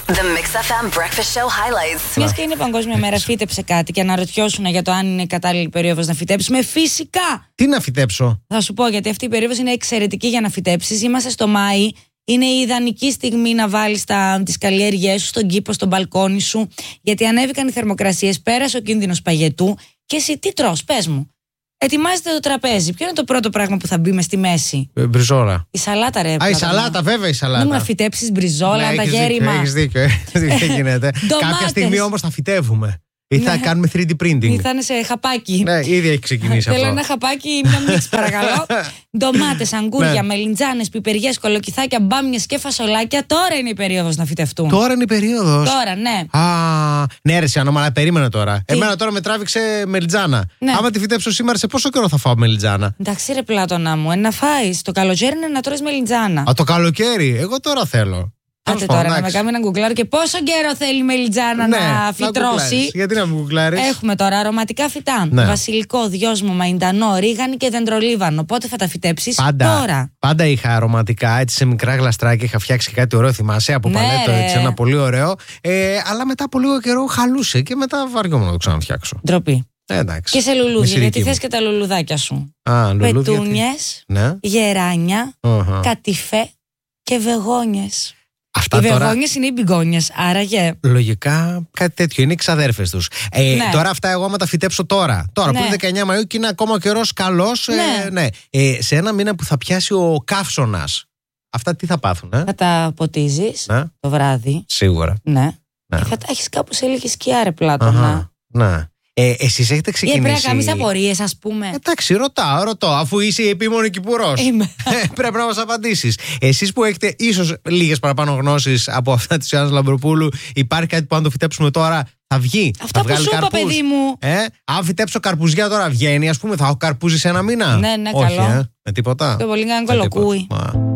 The Mix FM Breakfast Show highlights. Μιας και είναι Παγκόσμια Μέρα, φύτεψε κάτι και αναρωτιώσουν για το αν είναι κατάλληλη περίοδος να φυτέψουμε. Φυσικά! Τι να φυτέψω? Θα σου πω, γιατί αυτή η περίοδος είναι εξαιρετική για να φυτέψεις. Είμαστε στο Μάη. Είναι η ιδανική στιγμή να βάλεις τις καλλιέργειές σου στον κήπο, στον μπαλκόνι σου. Γιατί ανέβηκαν οι θερμοκρασίες, πέρασε ο κίνδυνος παγετού. Και εσύ τι τρως, πες μου? Ετοιμάζεται το τραπέζι. Ποιο είναι το πρώτο πράγμα που θα μπει μες στη μέση? Μπριζόλα. Η σαλάτα, ρε. Η σαλάτα, βέβαια η σαλάτα. Δεν μου να φυτέψεις μπριζόλα, ναι, τα γέρημα. Έχεις δίκιο. Δεν γίνεται. Κάποια στιγμή όμως θα φυτεύουμε. Ή θα κάνουμε 3D printing. Ή θα είναι σε χαπάκι. Ναι, ήδη έχει ξεκινήσει αυτό. Θέλω ένα χαπάκι, μην ανοίξει παρακαλώ. Ντομάτες, αγκούρια, μελιτζάνες, πιπεριές, κολοκυθάκια, μπάμιες και φασολάκια. Τώρα είναι η περίοδος να φυτευτούν. Τώρα είναι η περίοδος. Τώρα, ναι. Ναι, ρε Σιάννα, περίμενα τώρα. Εμένα τώρα με τράβηξε μελιτζάνα. Ναι. Άμα τη φυτέψω σήμερα, σε πόσο καιρό θα φάω μελιτζάνα? Εντάξει, ρε Πλάτωνα μου, να φάεις. Το καλοκαίρι είναι να τρως μελιτζάνα. Το καλοκαίρι, εγώ τώρα θέλω. Άντε τώρα να με κάνει έναν γκουγκλάρ και πόσο καιρό θέλει η μελιτζάνα να φυτρώσει. Γιατί να μην γκουγκλάρεις? Έχουμε τώρα αρωματικά φυτά. Ναι. Βασιλικό, δυόσμο, μαϊντανό, ρίγανη και δεντρολίβανο. Πότε θα τα φυτέψεις? Τώρα. Πάντα είχα αρωματικά, έτσι σε μικρά γλαστράκια. Είχα φτιάξει και κάτι ωραίο, θυμάσαι, από παλέτο, έτσι, ένα πολύ ωραίο. Αλλά μετά από λίγο καιρό χαλούσε και μετά βαριόμουν να το ξαναφτιάξω. Ντροπή. Εντάξει. Και σε λουλούδια, γιατί θες και τα λουλουδάκια σου. Πετούνιες, γεράνια, κατιφέ και βεγόνιες. Αυτά οι τώρα... βεγόνιες είναι οι μπιγόνιες, άραγε. Λογικά κάτι τέτοιο, είναι οι ξαδέρφες τους. Ναι. Τώρα αυτά εγώ άμα τα φυτέψω τώρα που είναι 19 Μαΐου και είναι ακόμα ο καιρός καλός. Ναι. Σε ένα μήνα που θα πιάσει ο καύσωνας, αυτά τι θα πάθουν? Θα τα ποτίζεις το βράδυ. Σίγουρα. Ναι. Και θα τα έχεις κάπου σε λίγη σκιά, ρε Πλάτωνα. Ναι. Εσείς έχετε ξεκινήσει? Πρέπει να κάνεις απορίες, ας πούμε. Εντάξει, ρωτάω, αφού είσαι η επίμονη Κυπουρός. Πρέπει να μας απαντήσεις. Εσείς που έχετε ίσως λίγες παραπάνω γνώσεις από αυτά της Ιωάννης Λαμπροπούλου, υπάρχει κάτι που αν το φυτέψουμε τώρα θα βγει? Αυτά θα που σου είπα, παιδί μου. Αν φυτέψω καρπουζιά τώρα βγαίνει, ας πούμε, θα έχω καρπούζι σε ένα μήνα? Ναι, όχι, καλό. Με τίποτα. Πιο πολύ κάνει κολοκούι.